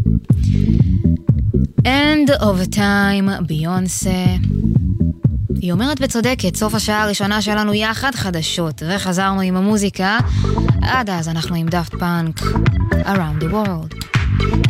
End of Time, ביונסה. היא אומרת וצודקת, סוף השעה הראשונה שלנו יחד חדשות, וחזרנו עם המוזיקה. עד אז אנחנו עם דאפט פאנק, Around the World.